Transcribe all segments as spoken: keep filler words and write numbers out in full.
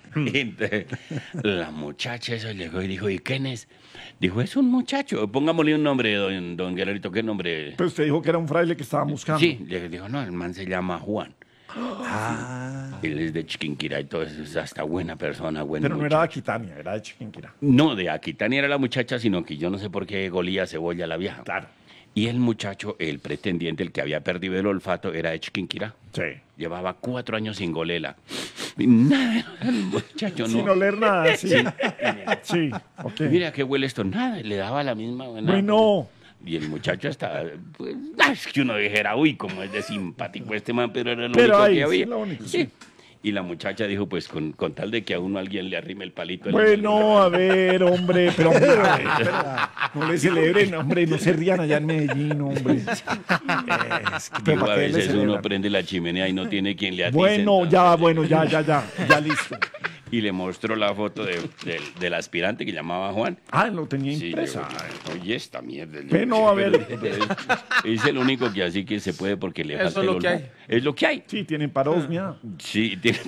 Entonces, la muchacha eso llegó y dijo, ¿y quién es? Dijo, es un muchacho. Pongámosle un nombre, don, don Guerrerito. ¿Qué nombre? Pero usted dijo que era un fraile que estaba buscando. Sí, le dijo, no, el man se llama Juan. Ah. Él es de Chiquinquirá y todo eso, es hasta buena persona, buen Pero no muchacho. era de Aquitania, era de Chiquinquirá. No, de Aquitania era la muchacha, sino que yo no sé por qué golía cebolla la vieja. Claro. Y el muchacho, el pretendiente, el que había perdido el olfato, era de Chiquinquirá. Sí. Llevaba cuatro años sin golela. Y nada, el muchacho no. Sin oler nada, sí. Sí, ok. Mira qué huele esto. Nada, le daba la misma. Buena, Bueno. Y el muchacho estaba, pues, ah, es que uno dijera, uy, como es de simpático este man, pero era lo Pero único ahí, que había. sí, lo único, Sí. sí. Y la muchacha dijo, pues, con, con tal de que a uno alguien le arrime el palito. Bueno, a ver, hombre, pero, hombre, a ver, pero no le celebren, hombre, no se rían allá en Medellín, hombre. Es que, pero Digo, ¿para a qué le veces uno celebran? prende la chimenea y no tiene quien le atice. Bueno, entonces- ya, bueno, ya, ya, ya, ya listo. Y le mostró la foto de- del, del aspirante que llamaba Juan. Ah, lo tenía Sí, impresa. yo, oye, esta mierda. Yo, Bueno, sí, a ver. pero- pero es, es el único que así que se puede porque le Eso falta es lo el que olfato. Es lo que hay. Sí, tienen parosmia. Sí, tiene,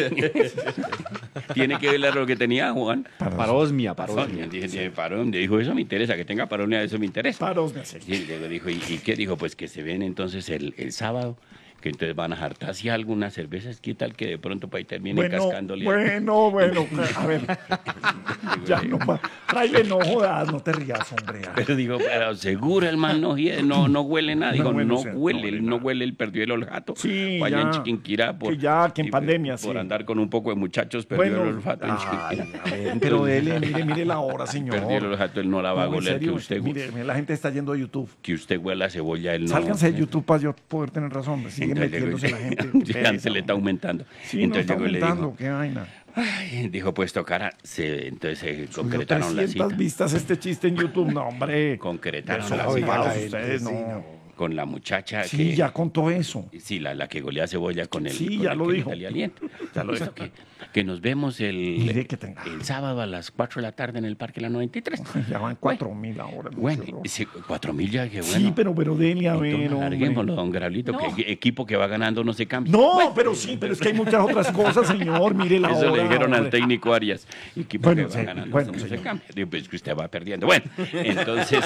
tiene que ver lo que tenía Juan. Parosmia, parosmia. Parosmia, dije, tiene parosmia. Dijo, eso me interesa, que tenga parosmia, eso me interesa. Parosmia, sí. Sí, luego dijo, ¿y, y qué? Dijo, pues que se ven entonces el, el sábado, que entonces van a jartar así algunas cervezas, ¿qué tal que de pronto para ahí termine Bueno, cascándole? bueno, bueno, a ver. Ya, no, pa- fraile, no jodas, no te rías, hombre. ya. Pero digo, pero seguro el man no, hie- no, no huele nada. Digo, No, bueno, no, o sea, no huele, huele él no nada. huele, él perdió el olfato. Sí, Fue allá en ya. Chiquinquirá por, Que ya, que en y- pandemia, por sí. andar con un poco de muchachos, perdió Bueno, el olfato en ay, Chiquinquirá. a ver, pero dele, mire, mire la hora, señor. Perdió el olfato, él no la va a No, en goler, que serio, usted, mire, mire, la gente está yendo a YouTube. que usted huela cebolla, él no. Sálganse de YouTube para yo poder tener razón. Sigue Entonces, metiéndose la gente. ya Pereza, se le está hombre. aumentando. Sí, no Entonces está llegó y le aumentando, dijo, qué vaina. ay, dijo, pues tocara, se, entonces se Subió concretaron la trescientas cita. vistas este chiste en YouTube, no, hombre. Concretaron Eso, la oiga, cita ustedes, no. con la muchacha Sí, que... ya contó eso. Sí, la, la que golea cebolla con el, Sí, con ya el lo que le dijo. salía aliento. Ya lo Listo, dijo. que, que nos vemos el, Mire que tenga. el sábado a las cuatro de la tarde en el Parque La noventa y tres. Ya van cuatro mil ahora. no Bueno, sé, horror. sí, cuatro mil ya, que bueno. Sí, pero, pero dele a ver, Entonces, hombre. alarguémoslo, don Graulito, No. que el equipo que va ganando no se cambia. No, pero sí, pero es que hay muchas otras cosas, señor. Mire la Eso hora. le dijeron al hombre. técnico Arias. Equipo Bueno, que va sí, ganando bueno, no se señor. cambia. Digo, pues que usted va perdiendo. Bueno, entonces,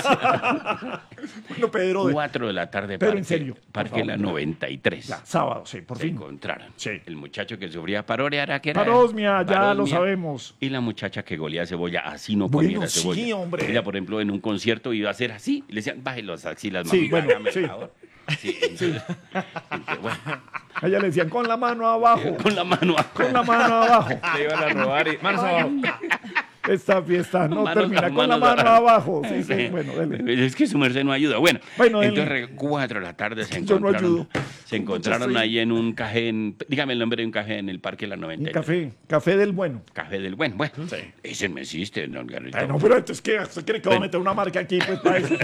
Bueno, Pedro, de- cuatro de la tarde, Pero Parque, en serio, por Parque favor. La noventa y tres. ya, sábado, sí, por Se fin. encontraron. Sí. El muchacho que sufría paroria era que era. Parosmia, ya lo parosmia. sabemos. Y la muchacha que golea cebolla, así no Bueno, ponía la sí, cebolla. hombre. Ella, por ejemplo, en un concierto iba a hacer así, y le decían, baje las axilas, Sí, mamita, bueno, hágame el sí. favor". Sí, entonces, entonces, bueno, A ella le decían con la mano abajo. con la mano abajo. Con la mano abajo. Le iban a robar y manos abajo. Esta fiesta no Manos- termina con manos la mano abajo. abajo. Sí, sí, bueno, dele. Es que su merced no ayuda. Bueno, Bueno, dele. entonces cuatro de la tarde se Yo no encontraron, ayudo. se encontraron ahí en un café, en, dígame el nombre de un café en el Parque La Un noventa y tres. café, café del bueno. Café del Buen. Bueno, Sí. ese me existe, don Garrito. Ay, no, pero entonces, ¿qué? ¿Usted cree que va a Bueno. meter una marca aquí? Pues, para eso.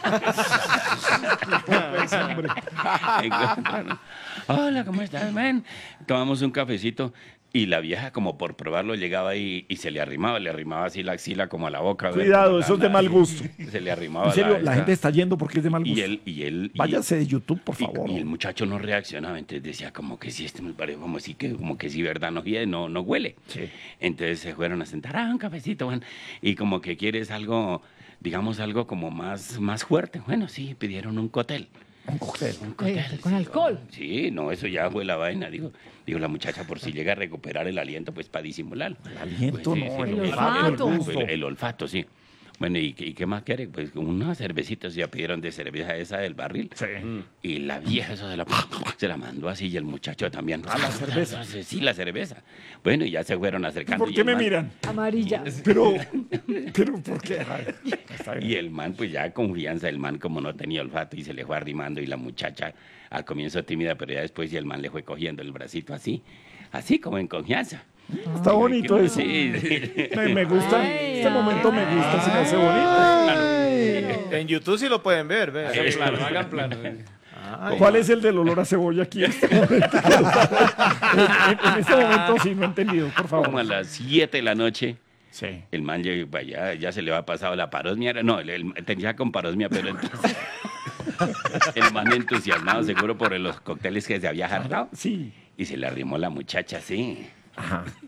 Pues, hombre. Encontraron. Hola, ¿cómo estás, man? Tomamos un cafecito y la vieja, como por probarlo, llegaba y, y se le arrimaba, le arrimaba así la axila como a la boca. ¿verdad? Cuidado, Como eso es de la- mal gusto. Se le arrimaba En serio, la esta- gente está yendo porque es de mal gusto. Y él, y él. y- Váyase de YouTube, por y- favor. Y, el muchacho no reaccionaba, entonces decía como que sí, este me parece como si que como que sí, verdad, no hiede, no, no huele. Sí. Entonces se fueron a sentar, ah, un cafecito, bueno, y como que quieres algo, digamos algo como más, más fuerte. Bueno, sí, pidieron un cóctel. Un cóctel. Un cóctel. Eh, ¿con sí, alcohol? Sí, no, eso ya fue la vaina, digo. Digo, la muchacha por si llega a recuperar el aliento, pues para disimularlo. El aliento, Pues, no, el lo- olfato. El, gusto. el- el olfato, sí. Bueno, ¿y, qué- y qué más quiere? Pues unas cervecitas ya pidieron de cerveza esa del barril. Sí. Y la vieja eso se la, se la mandó así y el muchacho también. ¿A la cerveza? Sí, la cerveza. Bueno, y ya se fueron acercando. ¿Por y qué el me man- miran? Amarilla. Pero, pero, ¿por qué? Ay, está bien. Y el man, pues ya confianza, el man como no tenía olfato y se le fue arrimando y la muchacha al comienzo tímida, pero ya después ya el man le fue cogiendo el bracito así, así como en confianza. Está bonito eso. Sí, sí. Me, me gusta. Ay, Este momento me gusta, se me hace bonito. En YouTube sí lo pueden ver, ve. Hagan plano, hagan plano. Ay, ¿Cuál es el del olor a cebolla aquí? En este momento, en, en este momento sí, no he entendido, por favor. Como a las siete de la noche, Sí. el man ya, ya, ya se le va pasado la parosmia. era- No, el, el- tenía con parosmia, pero entonces... el man entusiasmado, seguro por los cócteles que se había jartado. Sí. Y se le arrimó la muchacha así. Ajá. Digo, le dijo,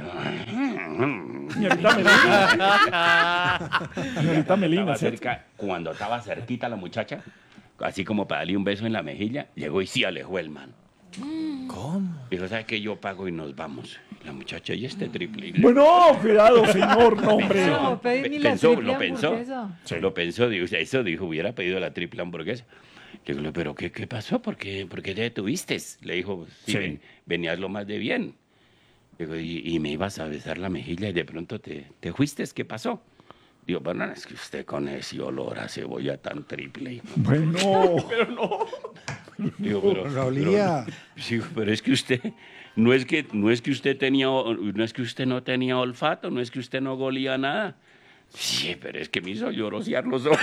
Señorita Melina. Señorita Melina, Estaba ¿cierto? cerca, cuando estaba cerquita la muchacha, así como para darle un beso en la mejilla, llegó y sí alejó el man. ¿Cómo? Dijo, ¿sabes qué? Yo pago y nos vamos. La muchacha, y este triple. Bueno, cuidado, señor, no, hombre. Pensó, No, pedí pe- ni la pensó, triple lo pensó. hamburguesa. Lo pensó, dijo, eso dijo, hubiera pedido la triple hamburguesa. Digo, pero ¿qué, qué pasó? ¿Por qué, por qué te detuviste? Le dijo, sí, Sí. ven- venías lo más de bien. Digo, y, y me ibas a besar la mejilla y de pronto te, te fuiste, ¿qué pasó? Digo, pero no, es que usted con ese olor a cebolla tan triple. hijo". Bueno, Digo, pero, Raulía. pero, sí, pero es que usted, no es que, no es que usted tenía, o- no es que usted no tenía olfato, no es que usted no golía nada. Sí, pero es que me hizo llorosear los ojos.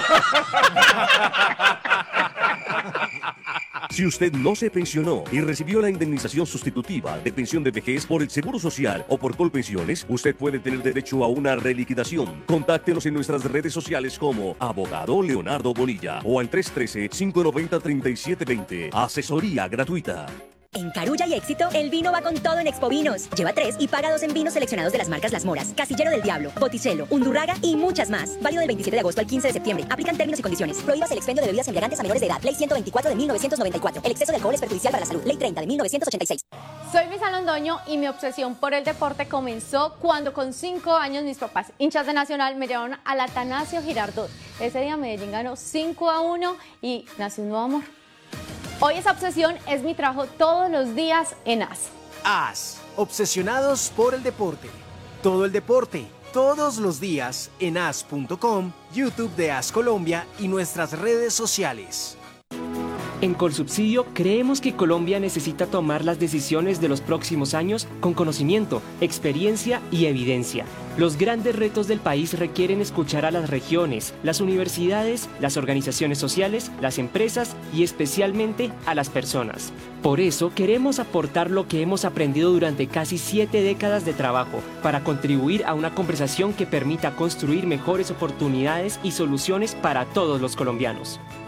Si usted no se pensionó y recibió la indemnización sustitutiva de pensión de vejez por el Seguro Social o por Colpensiones, usted puede tener derecho a una reliquidación. Contáctenos en nuestras redes sociales como Abogado Leonardo Bonilla o al tres uno tres, cinco nueve cero, tres siete dos cero. Asesoría gratuita. En Carulla y Éxito, el vino va con todo en Expo Vinos. Lleva tres y paga dos en vinos seleccionados de las marcas Las Moras, Casillero del Diablo, Botticello, Undurraga y muchas más. Válido del veintisiete de agosto al quince de septiembre. Aplican términos y condiciones. Prohíbas el expendio de bebidas embriagantes a menores de edad. Ley ciento veinticuatro de mil novecientos noventa y cuatro. El exceso de alcohol es perjudicial para la salud. Ley treinta de mil novecientos ochenta y seis. Soy Misa Londoño y mi obsesión por el deporte comenzó cuando con cinco años mis papás, hinchas de Nacional, me llevaron al Atanasio Girardot. Ese día Medellín ganó cinco a uno y nació un nuevo amor. Hoy esa obsesión es mi trabajo todos los días en A S. A S, obsesionados por el deporte. Todo el deporte, todos los días en A S punto com, YouTube de A S Colombia y nuestras redes sociales. En Colsubsidio creemos que Colombia necesita tomar las decisiones de los próximos años con conocimiento, experiencia y evidencia. Los grandes retos del país requieren escuchar a las regiones, las universidades, las organizaciones sociales, las empresas y especialmente a las personas. Por eso queremos aportar lo que hemos aprendido durante casi siete décadas de trabajo para contribuir a una conversación que permita construir mejores oportunidades y soluciones para todos los colombianos.